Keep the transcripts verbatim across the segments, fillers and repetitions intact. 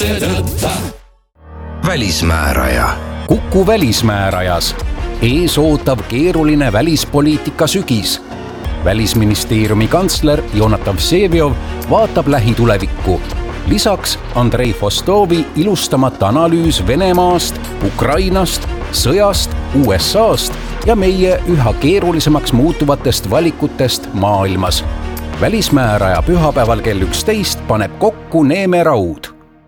tõtta. Välismääraja. Kuku välismäärajas. Ees ootav keeruline välispoliitika sügis. Välisministeeriumi kantsler Jonatan Vseviov vaatab lähitulevikku. Lisaks Andrei Fostovi ilustamata analüüs Venemaast, Ukrainast, sõjast, U S A-st ja meie üha keerulisemaks muutuvatest valikutest maailmas. Välismääraja pühapäeval kell üksteist paneb kokku Neeme Raud.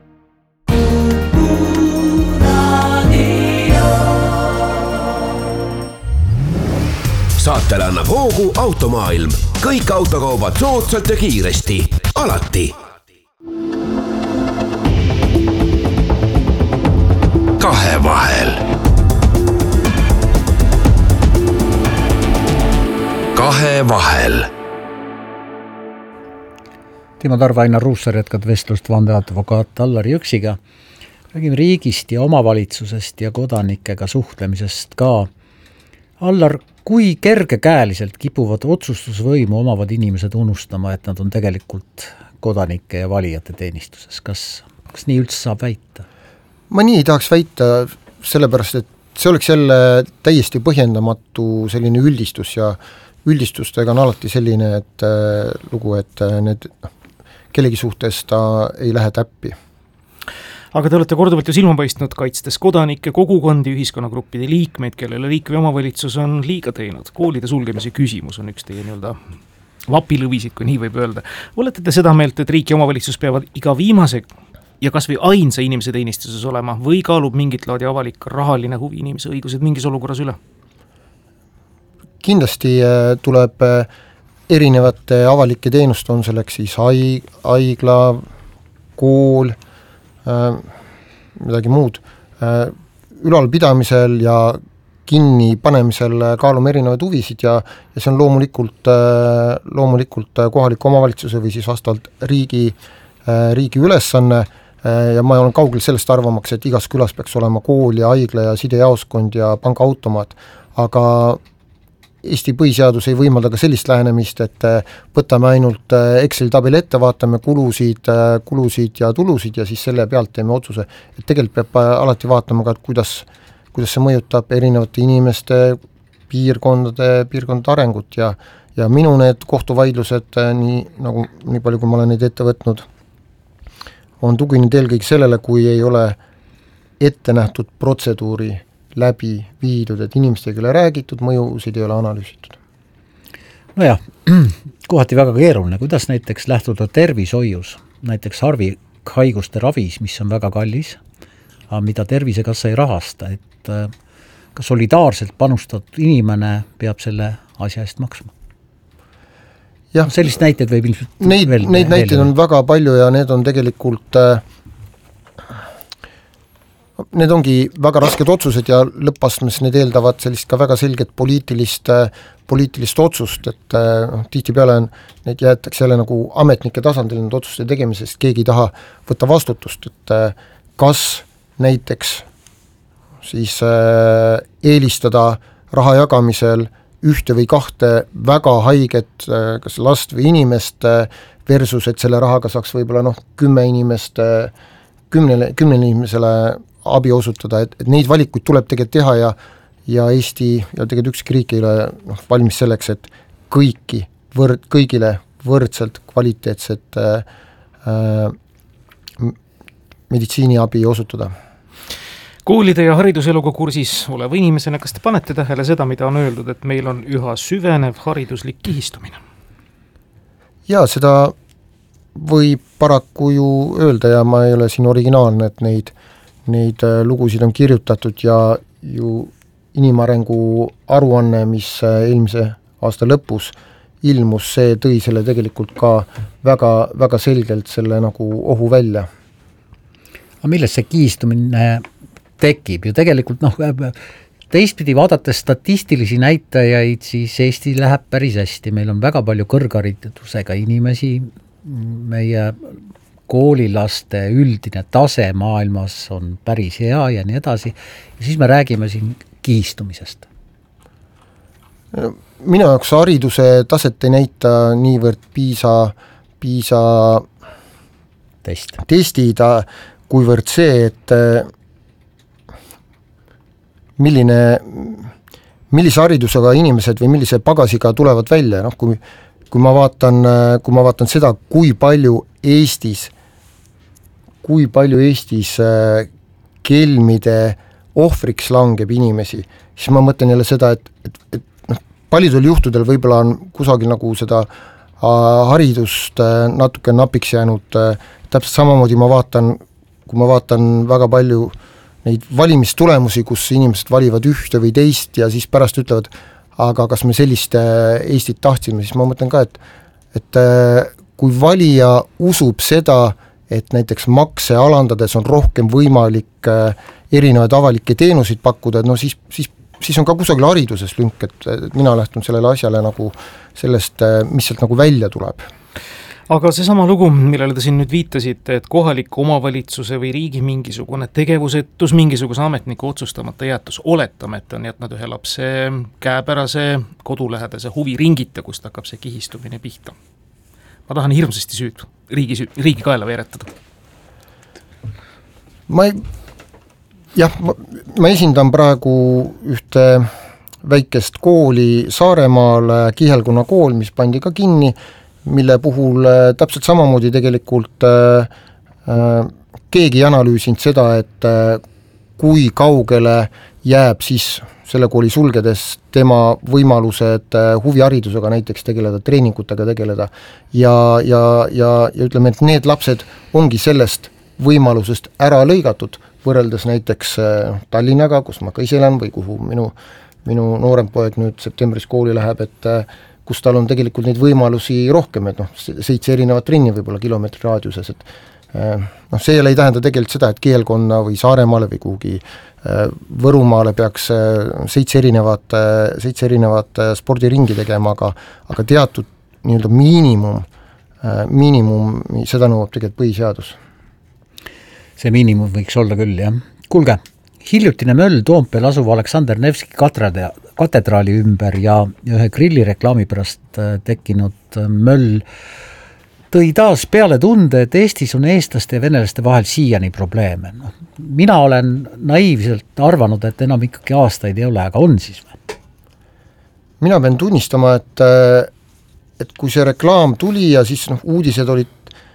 Saatele annab hoogu Automaailm. Kõik autokaubad soodsalt ja kiiresti. Alati. Kahe vahel. Kahe vahel. Timo Tarv, Ainar Ruussaar jätkad vestlust vandeadvokaat Allar Jõksiga. Räägime riigist ja omavalitsusest ja kodanikega suhtlemisest ka. Allar, kui kergekäeliselt kipuvad otsustusvõimu omavad inimesed unustama, et nad on tegelikult kodanike ja valijate teenistuses? Kas, kas nii üldse saab väita? Ma nii ei tahaks väita, sellepärast, et see oleks jälle täiesti põhjendamatu selline üldistus ja üldistustega on alati selline, et äh, lugu, et äh, need kellegi suhtes ta ei lähe täppi. Aga te olete korduvalt ju silma paistnud kaitstes kodanike, kogukondi, ühiskonnagruppide liikmeid, kellele riik või omavalitsus on liiga teinud. Koolide sulgemise küsimus on üks teie nii-öelda vapilõvisid, kui nii võib öelda. Olete te seda meelt, et riik ja omavalitsus peavad iga viimase ja kas või ainsa inimese teenistuses olema või kaalub mingit laadi avalik rahaline huvi inimese õigused mingis olukorras üle? Kindlasti tuleb erinevate avalike teenust, on selleks siis haigla, kool, Äh, midagi muud. Äh, ülalpidamisel ja kinni panemisel kaalume erinevaid huvisid ja, ja see on loomulikult, äh, loomulikult kohaliku omavalitsuse või siis vastavalt riigi, äh, riigi ülesanne äh, ja ma olen kaugel sellest arvamaks, et igas külas peaks olema kool ja haigla ja sidejaoskond ja pangaautomaat, aga Eesti põhiseadus ei võimalda ka sellist lähenemist, et võtame ainult Excel tabeli ette, vaatame kulusid, kulusid ja tulusid ja siis selle pealt teeme otsuse. Et tegelikult peab alati vaatama ka, et kuidas, kuidas see mõjutab erinevate inimeste piirkondade, piirkondade arengut ja, ja minu need kohtuvaidlused, nii, nagu, nii palju kui ma olen neid ette võtnud, on tuginud eelkõige sellele, kui ei ole ette nähtud protseduuri läbi viidud, et inimestega ei ole räägitud, mõjusid ei ole analüüsitud. No jah, kohati väga keeruline, kuidas näiteks lähtuda tervishoius, näiteks harvikhaiguste ravis, mis on väga kallis, aga mida Tervisekassa ei rahasta, et ka solidaarselt panustatud inimene peab selle asja eest maksma. Jah, sellist näiteid võib ilmselt neid, veel, neid näiteid on väga palju ja need on tegelikult need ongi väga rasked otsused ja lõppastmes need eeldavad sellist ka väga selget poliitilist, poliitilist otsust, et no, tihti peale on, need jäetakse jälle nagu ametnike tasandil need otsuste tegemisest, keegi ei taha võtta vastutust, et kas näiteks siis eelistada raha jagamisel ühte või kahte väga haiget, kas last või inimest versus, et selle rahaga saaks võib-olla noh, kümme inimest, kümnele, kümnele inimesele abi osutada, et, et neid valikuid tuleb tegelikult teha ja, ja Eesti ja tegelikult ükski riik ei ole noh, valmis selleks, et kõiki võrd, kõigile võrdselt kvaliteetset äh, meditsiiniabi osutada. Koolide ja hariduseluga kursis oleva inimesena, kas te panete tähele seda, mida on öeldud, et meil on üha süvenev hariduslik kihistumine? Jaa, seda võib paraku ju öelda ja ma ei ole siin originaalne, et neid Neid lugusid on kirjutatud ja ju inimarengu aruanne, mis eelmise aasta lõpus ilmus, see tõi selle tegelikult ka väga, väga selgelt selle nagu ohu välja. Aga millest see kihistumine tekib? Ju tegelikult noh, teistpidi vaadates statistilisi näitajaid, siis Eesti läheb päris hästi. Meil on väga palju kõrgharidusega inimesi, meie koolilaste üldine tase maailmas on päris hea ja nii edasi. Ja siis me räägime siin kihistumisest. Minu jaoks hariduse taset ei näita niivõrd PISA, PISA Test. testid, kuivõrd see, et milline, millise haridusega inimesed või millise pagasiga tulevad välja, noh kui, kui ma vaatan, kui ma vaatan seda, kui palju Eestis, kui palju Eestis kelmide ohvriks langeb inimesi, siis ma mõtlen jälle seda, et, et, et noh, paljudel juhtudel võib-olla on kusagil nagu seda haridust natuke napiks jäänud, täpselt samamoodi ma vaatan, kui ma vaatan väga palju neid valimistulemusi, kus inimesed valivad ühte või teist ja siis pärast ütlevad, aga kas me sellist Eestit tahtsime, siis ma mõtlen ka, et, et kui valija usub seda, et näiteks makse alandades on rohkem võimalik erinevaid avalikke teenuseid pakkuda, no siis, siis, siis on ka kusagil hariduses lünk, et mina lähtun sellele asjale nagu sellest, mis sealt nagu välja tuleb. Aga seesama lugu, millele te siin nüüd viitasite, et kohaliku omavalitsuse või riigi mingisugune tegevusetus, mingisuguse ametniku otsustamata jäetus, oletame, et on jätnud ühe lapse käepärase kodulähedase huviringita, kust hakkab see kihistumine pihta. Ma tahan hirmsasti süüd riigi, süü, riigi kaela veeretada. Ma ei, jah, ma, ma esindan praegu ühte väikest kooli Saaremaal, Kihelkonna kool, mis pandi ka kinni, mille puhul täpselt samamoodi tegelikult äh, keegi ei analüüsinud seda, et äh, kui kaugele jääb siis selle kooli sulgedes tema võimalused äh, huviharidusega näiteks tegeleda, treeningutega tegeleda ja, ja, ja, ja ütleme, et need lapsed ongi sellest võimalusest ära lõigatud, võrreldes näiteks äh, Tallinnaga, kus ma ka ise elan või kuhu minu, minu noorem poeg nüüd septembris kooli läheb, et äh, kus tal on tegelikult neid võimalusi rohkem, et noh, seitse erinevat trenni võib-olla kilomeetri raadiuses, et noh, see ei tähenda tegelikult seda, et Kihelkonna või Saaremaale või kuhugi Võrumaale peaks seitse erinevat, seitse erinevat spordiringi tegema, aga, aga teatud nii-öelda miinimum, miinimum, seda nõuab tegelikult põhiseadus. See miinimum võiks olla küll, jah. Kuulge, hiljutine möll Toompeel asuva Aleksander Nevski katedraali ümber ja ühe grillireklaami pärast tekkinud möll tõi taas peale tunde, et Eestis on eestlaste ja venelaste vahel siiani probleeme. No, mina olen naiivselt arvanud, et enam ikkagi aastaid ei ole, aga on siis või? Mina pean tunnistama, et, et kui see reklaam tuli ja siis noh, uudised olid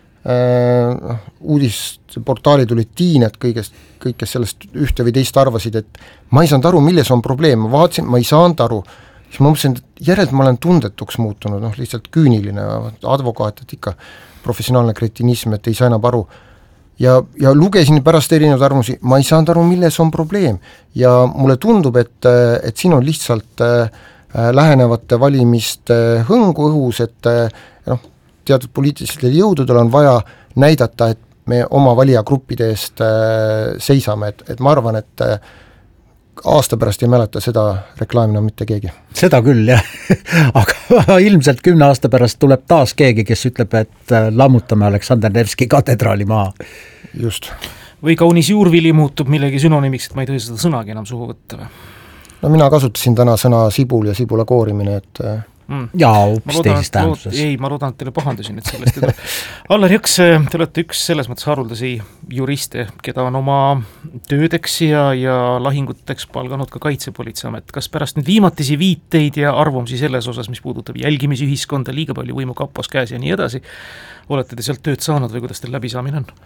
Uh, uudisportaalid olid tiined kõigest, kõik, kes sellest ühte või teist arvasid, et ma ei saanud aru, milles on probleem, ma vaatasin, ma ei saanud aru, siis ma mõtlesin, et järelt ma olen tundetuks muutunud, noh lihtsalt küüniline advokaat, et ikka professionaalne kretinism, et ei saa enam aru ja, ja lugesin pärast erinevaid arvamusi, ma ei saanud aru, milles on probleem ja mulle tundub, et, et siin on lihtsalt äh, lähenevate valimiste hõngu õhus, et noh, teatud poliitilistel jõududel on vaja näidata, et me oma valijagruppide eest äh, seisame, et, et ma arvan, et äh, aasta pärast ei mäleta seda reklaamina mitte keegi. Seda küll, jah. Aga ilmselt kümne aasta pärast tuleb taas keegi, kes ütleb, et lammutame Aleksander Nevski katedraali maha. Just. Või kaunis juurvili muutub millegi synonüümiks, et ma ei tohi seda sõnagi enam suhu võtta või? No mina kasutasin täna sõna sibul ja sibula koorimine, et Mm. ja hoopis teises tähenduses. Ei, ma loodan, et teile pahandusin, et sellest ei tule. Allar Jõks, te olete üks selles mõttes haruldasi juriste, keda on oma töödeks ja, ja lahinguteks palganud ka Kaitsepolitseiamet. Kas pärast nüüd viimatisi viiteid ja arvamusi selles osas, mis puudutab jälgimisühiskonda, liiga palju võimu kapos käes ja nii edasi, olete te sealt tööd saanud või kuidas teil läbisaamine on?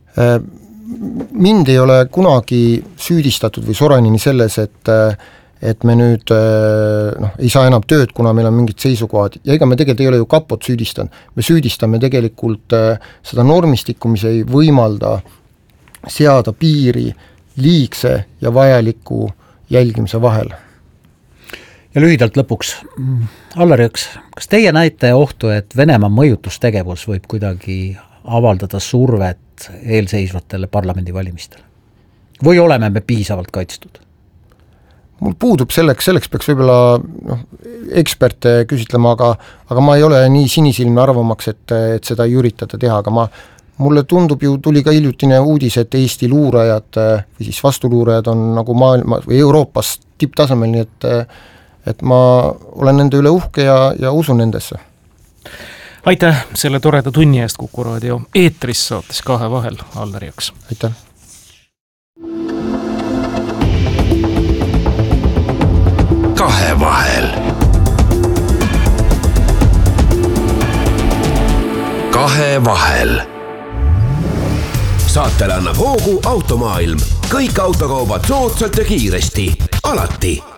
Mind ei ole kunagi süüdistatud või soranini selles, et et me nüüd noh, ei saa enam tööd, kuna meil on mingid seisukohad ja ega me tegelikult ei ole ju kapot süüdistanud, me süüdistame tegelikult seda normistikku, mis ei võimalda seada piiri liigse ja vajaliku jälgimise vahel. Ja lühidalt lõpuks, Allar Jõks, kas teie näete ohtu, et Venemaa mõjutustegevus võib kuidagi avaldada survet eelseisvatele parlamendivalimistele? Või oleme me piisavalt kaitstud? Mul puudub selleks, selleks peaks võib-olla noh, eksperte küsitlema, aga, aga ma ei ole nii sinisilmne arvamaks, et, et seda ei üritada teha, aga ma, mulle tundub ju, tuli ka hiljutine uudis, et Eesti luurajad või siis vastuluurajad on nagu maailma või Euroopas tipptasemel, nii et, et ma olen nende üle uhke ja, ja usun nendesse. Aitäh selle toreda tunni eest Kuku raadio eetris saates Kahe vahel, Allar Jõks. Aitäh. Kahevahel. Kahevahel. Saatele annab hoogu Automaailm. Kõik autokaubad soodsalt ja kiiresti. Alati.